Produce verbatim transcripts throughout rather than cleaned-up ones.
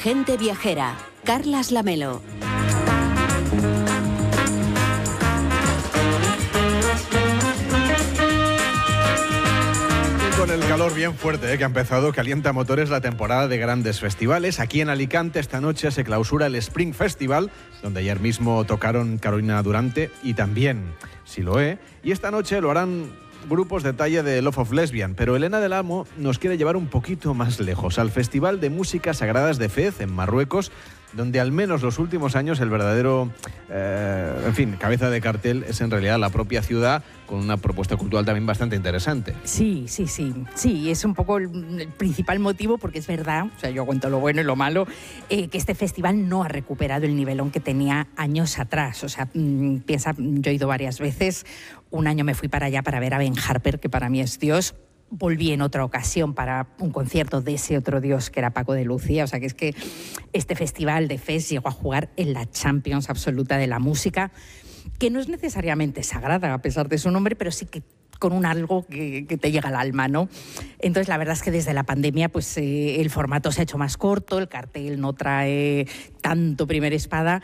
Gente Viajera, Carlas Lamelo. Con el calor bien fuerte eh, que ha empezado, calienta motores la temporada de grandes festivales. Aquí en Alicante esta noche se clausura el Spring Festival, donde ayer mismo tocaron Carolina Durante y también Siloé. Y esta noche lo harán grupos de talla de Love of Lesbian, pero Elena del Amo nos quiere llevar un poquito más lejos, al Festival de Músicas Sagradas de Fez, en Marruecos, donde al menos los últimos años el verdadero, eh, en fin, cabeza de cartel es en realidad la propia ciudad, con una propuesta cultural también bastante interesante. Sí, sí, sí, sí, es un poco el, el principal motivo, porque es verdad, o sea, yo cuento lo bueno y lo malo, eh, que este festival no ha recuperado el nivelón que tenía años atrás. O sea, mmm, piensa, yo he ido varias veces, un año me fui para allá para ver a Ben Harper, que para mí es Dios. Volví en otra ocasión para un concierto de ese otro dios que era Paco de Lucía. O sea, que es que este festival de Fez llegó a jugar en la Champions absoluta de la música, que no es necesariamente sagrada a pesar de su nombre, pero sí que con un algo que, que te llega al alma, ¿no? Entonces, la verdad es que desde la pandemia pues eh, el formato se ha hecho más corto, el cartel no trae tanto primera espada,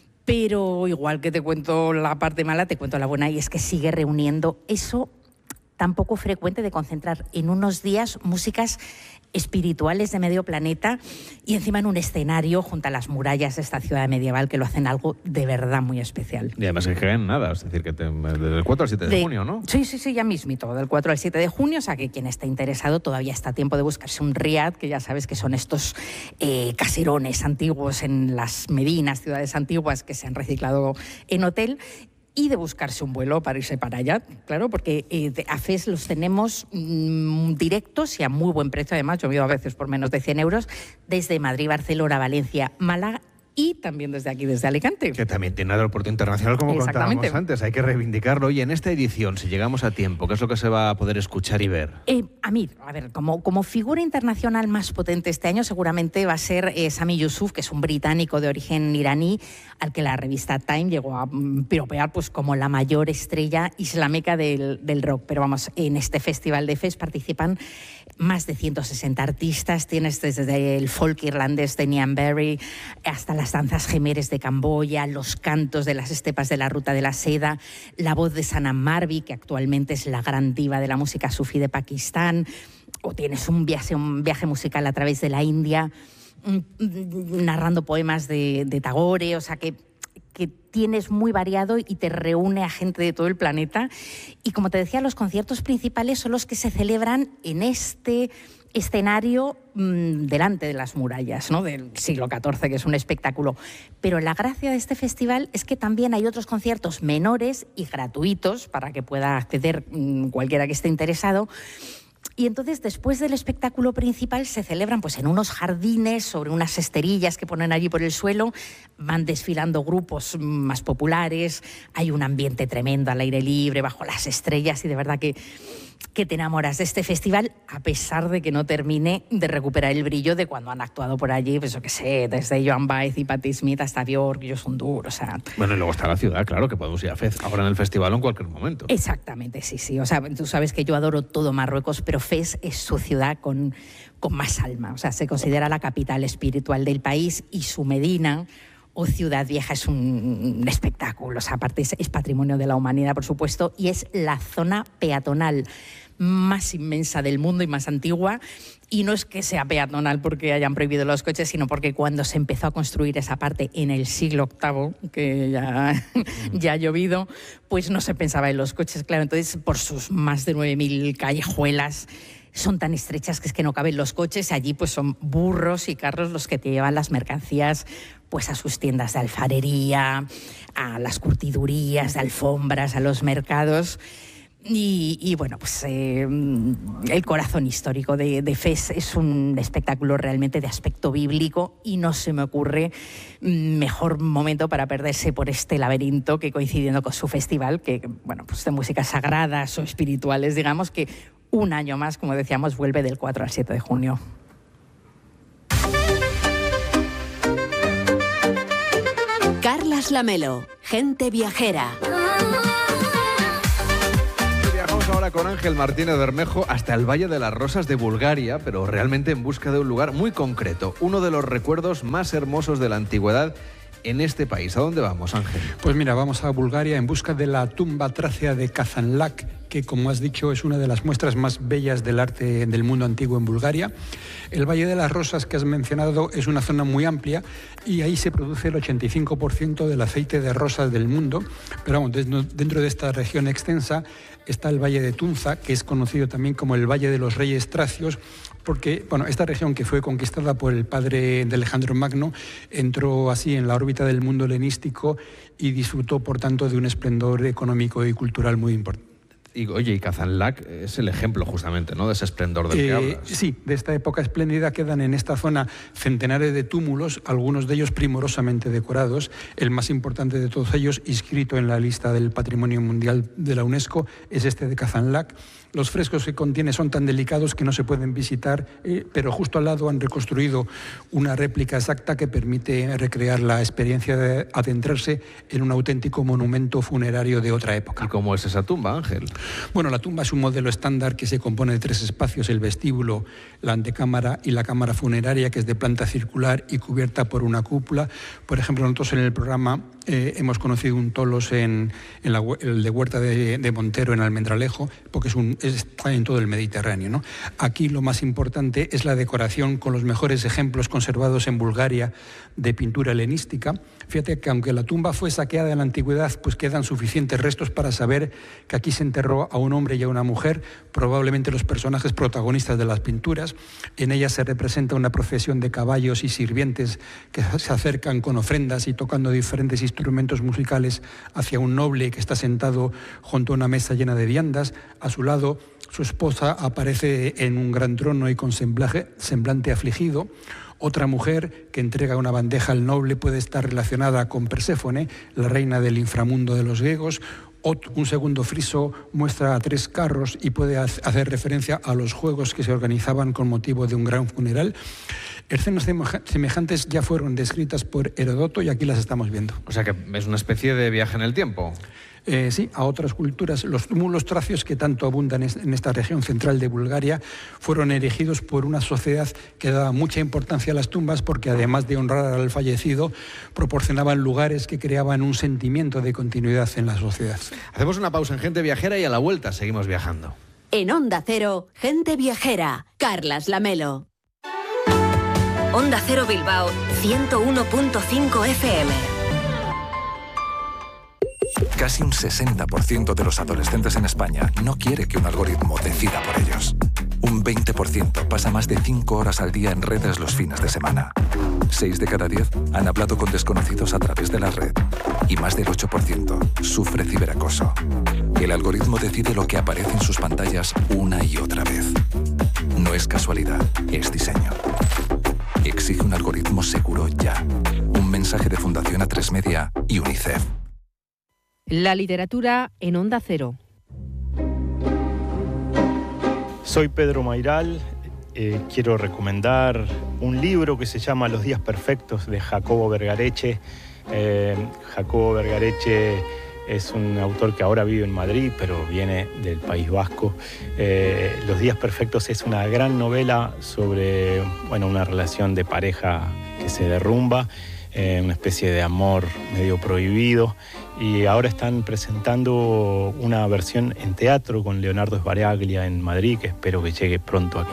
pero igual que te cuento la parte mala, te cuento la buena, y es que sigue reuniendo eso tan poco frecuente de concentrar en unos días músicas espirituales de medio planeta y encima en un escenario junto a las murallas de esta ciudad medieval, que lo hacen algo de verdad muy especial. Y además que quedan nada, es decir, que te, desde el cuatro al siete de, de junio, ¿no? Sí, sí, sí, ya mismito, del cuatro al siete de junio, o sea que quien esté interesado todavía está a tiempo de buscarse un riad, que ya sabes que son estos eh, caserones antiguos en las medinas, ciudades antiguas que se han reciclado en hotel, y de buscarse un vuelo para irse para allá, claro, porque eh, a Fez los tenemos mmm, directos y a muy buen precio, además, yo he ido a veces por menos de cien euros, desde Madrid, Barcelona, Valencia, Málaga, y también desde aquí, desde Alicante. Que también tiene aeropuerto internacional, como contábamos antes, hay que reivindicarlo. Y en esta edición, si llegamos a tiempo, ¿qué es lo que se va a poder escuchar y ver? Eh, a mí, a ver, como, como figura internacional más potente este año, seguramente va a ser eh, Sami Yusuf, que es un británico de origen iraní, al que la revista Time llegó a mm, piropear pues, como la mayor estrella islámica del, del rock. Pero vamos, en este festival de Fez participan más de ciento sesenta artistas. Tienes desde el folk irlandés de Niamh Berry hasta las danzas jemeres de Camboya, los cantos de las estepas de la Ruta de la Seda, la voz de Sanam Marvi, que actualmente es la gran diva de la música sufí de Pakistán, o tienes un viaje, un viaje musical a través de la India, narrando poemas de, de Tagore, o sea que que tienes muy variado y te reúne a gente de todo el planeta. Y como te decía, los conciertos principales son los que se celebran en este escenario mmm, delante de las murallas, ¿no?, del siglo catorce, que es un espectáculo. Pero la gracia de este festival es que también hay otros conciertos menores y gratuitos para que pueda acceder mmm, cualquiera que esté interesado. Y entonces, después del espectáculo principal, se celebran pues, en unos jardines, sobre unas esterillas que ponen allí por el suelo, van desfilando grupos más populares, hay un ambiente tremendo al aire libre, bajo las estrellas, y de verdad que, que te enamoras de este festival, a pesar de que no termine de recuperar el brillo de cuando han actuado por allí, pues yo qué sé, desde Joan Baez y Patti Smith hasta Björk y Josun Dur, o sea... Bueno, y luego está la ciudad, claro, que podemos ir a Fez ahora en el festival o en cualquier momento. Exactamente, sí, sí, o sea, tú sabes que yo adoro todo Marruecos, pero Fez es su ciudad con, con más alma, o sea, se considera la capital espiritual del país, y su Medina o Ciudad Vieja es un, un espectáculo, o sea, aparte es, es patrimonio de la humanidad, por supuesto, y es la zona peatonal más inmensa del mundo y más antigua. Y no es que sea peatonal porque hayan prohibido los coches, sino porque cuando se empezó a construir esa parte en el siglo octavo, que ya, ya ha llovido, pues no se pensaba en los coches, claro. Entonces, por sus más de nueve mil callejuelas, son tan estrechas que es que no caben los coches. Allí pues son burros y carros los que te llevan las mercancías pues a sus tiendas de alfarería, a las curtidurías de alfombras, a los mercados. Y, y bueno, pues eh, el corazón histórico de, de Fez es un espectáculo realmente de aspecto bíblico, y no se me ocurre mejor momento para perderse por este laberinto que, coincidiendo con su festival, que bueno, pues de músicas sagradas o espirituales, digamos, que un año más, como decíamos, vuelve del cuatro al siete de junio. Carlas Lamelo, Gente Viajera. ahora con Ángel Martínez Bermejo hasta el Valle de las Rosas de Bulgaria, pero realmente en busca de un lugar muy concreto, uno de los recuerdos más hermosos de la antigüedad en este país. ¿A dónde vamos, Ángel? Pues mira, vamos a Bulgaria en busca de la tumba trácea de Kazanlak, que, como has dicho, es una de las muestras más bellas del arte del mundo antiguo en Bulgaria. El Valle de las Rosas que has mencionado es una zona muy amplia y ahí se produce el ochenta y cinco por ciento del aceite de rosas del mundo. Pero vamos, dentro de esta región extensa está el Valle de Tunza, que es conocido también como el Valle de los Reyes Tracios, porque bueno, esta región, que fue conquistada por el padre de Alejandro Magno, entró así en la órbita del mundo helenístico y disfrutó, por tanto, de un esplendor económico y cultural muy importante. Y, oye, y Kazanlak es el ejemplo justamente, ¿no?, de ese esplendor del eh, que hablas. Sí, de esta época espléndida quedan en esta zona centenares de túmulos, algunos de ellos primorosamente decorados. El más importante de todos ellos, inscrito en la lista del Patrimonio Mundial de la UNESCO, es este de Kazanlak. Los frescos que contiene son tan delicados que no se pueden visitar, eh, pero justo al lado han reconstruido una réplica exacta que permite recrear la experiencia de adentrarse en un auténtico monumento funerario de otra época. ¿Y cómo es esa tumba, Ángel? Bueno, la tumba es un modelo estándar que se compone de tres espacios: el vestíbulo, la antecámara y la cámara funeraria, que es de planta circular y cubierta por una cúpula. Por ejemplo, nosotros en el programa eh, hemos conocido un tolos en, en la, el de Huerta de, de Montero, en Almendralejo, porque es un está en todo el Mediterráneo, ¿no? Aquí lo más importante es la decoración, con los mejores ejemplos conservados en Bulgaria de pintura helenística. Fíjate que aunque la tumba fue saqueada en la antigüedad, pues quedan suficientes restos para saber que aquí se enterró a un hombre y a una mujer, probablemente los personajes protagonistas de las pinturas. En ella se representa una procesión de caballos y sirvientes que se acercan con ofrendas y tocando diferentes instrumentos musicales hacia un noble que está sentado junto a una mesa llena de viandas. A su lado, su esposa aparece en un gran trono y con semblante, semblante afligido. Otra mujer que entrega una bandeja al noble puede estar relacionada con Perséfone, la reina del inframundo de los griegos. Un segundo friso muestra a tres carros y puede hacer referencia a los juegos que se organizaban con motivo de un gran funeral. Escenas semejantes ya fueron descritas por Heródoto y aquí las estamos viendo. O sea que es una especie de viaje en el tiempo. Eh, sí, a otras culturas. Los túmulos tracios, que tanto abundan en esta región central de Bulgaria, fueron erigidos por una sociedad que daba mucha importancia a las tumbas, porque además de honrar al fallecido, proporcionaban lugares que creaban un sentimiento de continuidad en la sociedad. Hacemos una pausa en Gente Viajera y a la vuelta seguimos viajando. En Onda Cero, Gente Viajera, Carlas Lamelo. Onda Cero Bilbao, ciento uno punto cinco F M. Casi un sesenta por ciento de los adolescentes en España no quiere que un algoritmo decida por ellos. Un veinte por ciento pasa más de cinco horas al día en redes los fines de semana. seis de cada diez han hablado con desconocidos a través de la red. Y más del ocho por ciento sufre ciberacoso. El algoritmo decide lo que aparece en sus pantallas una y otra vez. No es casualidad, es diseño. Exige un algoritmo seguro ya. Un mensaje de Fundación A tres Media y UNICEF. La literatura en Onda Cero. Soy Pedro Mairal. Eh, quiero recomendar un libro que se llama Los días perfectos, de Jacobo Vergareche. Eh, Jacobo Vergareche es un autor que ahora vive en Madrid, pero viene del País Vasco. Eh, Los días perfectos es una gran novela sobre, bueno, una relación de pareja que se derrumba, eh, una especie de amor medio prohibido. Y ahora están presentando una versión en teatro con Leonardo Sbaraglia en Madrid, que espero que llegue pronto aquí.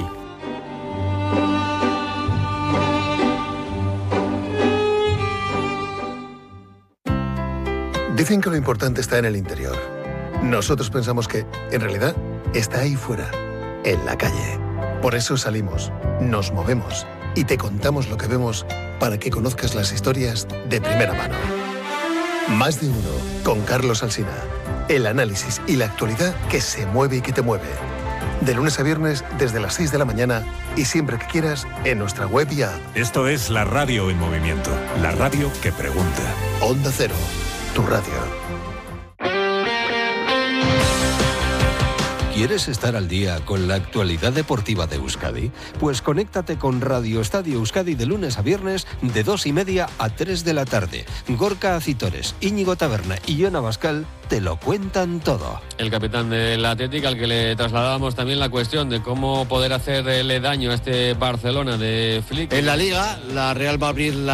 Dicen que lo importante está en el interior. Nosotros pensamos que, en realidad, está ahí fuera, en la calle. Por eso salimos, nos movemos y te contamos lo que vemos para que conozcas las historias de primera mano. Más de uno, con Carlos Alsina. El análisis y la actualidad que se mueve y que te mueve. De lunes a viernes desde las seis de la mañana y siempre que quieras en nuestra web y app. Esto es la radio en movimiento. La radio que pregunta. Onda Cero, tu radio. ¿Quieres estar al día con la actualidad deportiva de Euskadi? Pues conéctate con Radio Estadio Euskadi de lunes a viernes de dos y media a tres de la tarde. Gorka Acitores, Íñigo Taberna y Joana Bascal te lo cuentan todo. El capitán del Athletic, al que le trasladábamos también la cuestión de cómo poder hacerle daño a este Barcelona de Flick. En la Liga, la Real va a abrir la